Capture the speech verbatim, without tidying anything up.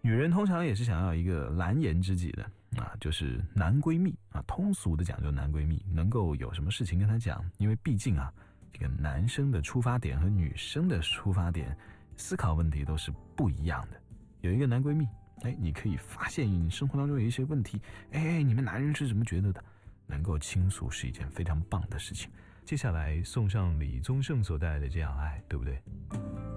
女人通常也是想要一个蓝颜知己的啊，就是男闺蜜啊，通俗的讲就男闺蜜，能够有什么事情跟他讲，因为毕竟啊，这个男生的出发点和女生的出发点思考问题都是不一样的。有一个男闺蜜，哎，你可以发现你生活当中有一些问题，哎，你们男人是怎么觉得的？能够倾诉是一件非常棒的事情。接下来送上李宗盛所带来的《这样爱》，对不对？